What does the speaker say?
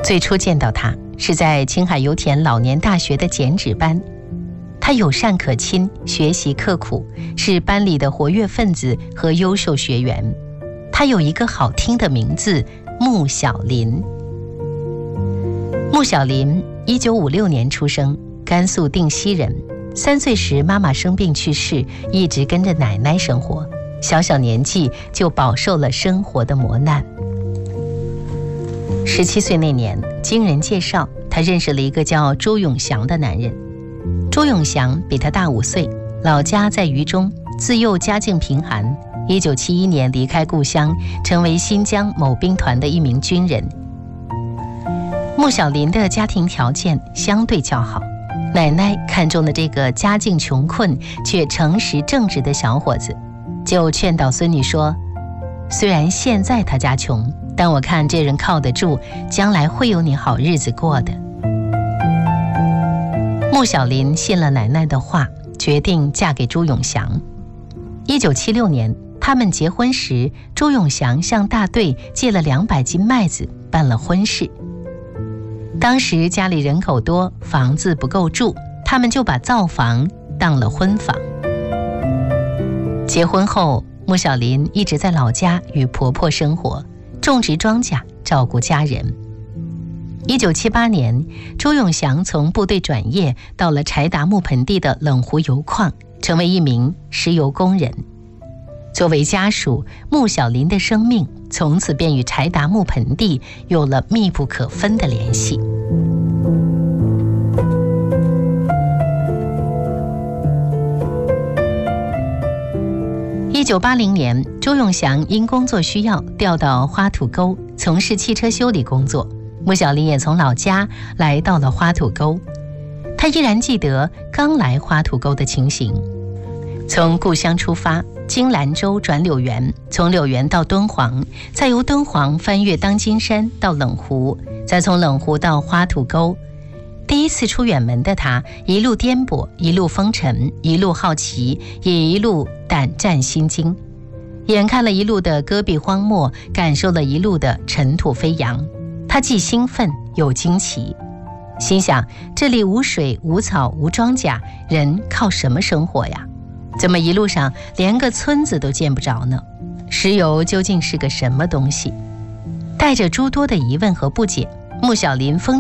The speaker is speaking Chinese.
最初见到他是在青海油田老年大学的剪纸班，他友善可亲，学习刻苦，是班里的活跃分子和优秀学员。他有一个好听的名字，穆小林。穆小林1956年出生，甘肃定西人。3岁时妈妈生病去世，一直跟着奶奶生活，小年纪就饱受了生活的磨难。17岁那年，经人介绍，他认识了一个叫周永祥的男人。周永祥比他大5岁，老家在渝中，自幼家境贫寒。1971年离开故乡，成为新疆某兵团的一名军人。穆小林的家庭条件相对较好，奶奶看中了这个家境穷困却诚实正直的小伙子，就劝导孙女说，虽然现在他家穷，但我看这人靠得住，将来会有你好日子过的。穆小林信了奶奶的话，决定嫁给朱永祥。1976年他们结婚时，朱永祥向大队借了200斤麦子办了婚事。当时家里人口多，房子不够住，他们就把灶房当了婚房。结婚后，穆小林一直在老家与婆婆生活，种植庄稼，照顾家人。1978年，朱永祥从部队转业，到了柴达木盆地的冷湖油矿，成为一名石油工人。作为家属，穆小林的生命从此便与柴达木盆地有了密不可分的联系。1980年，周永祥因工作需要调到花土沟从事汽车修理工作，穆小林也从老家来到了花土沟。他依然记得刚来花土沟的情形，从故乡出发，经兰州转柳园，从柳园到敦煌，再由敦煌翻越当金山到冷湖，再从冷湖到花土沟。第一次出远门的他，一路颠簸，一路风尘，一路好奇，也一路胆战心惊。眼看了一路的戈壁荒漠，感受了一路的尘土飞扬，他既兴奋又惊奇，心想这里无水无草无庄稼，人靠什么生活呀？怎么一路上连个村子都见不着呢？石油究竟是个什么东西？带着诸多的疑问和不解，穆小林风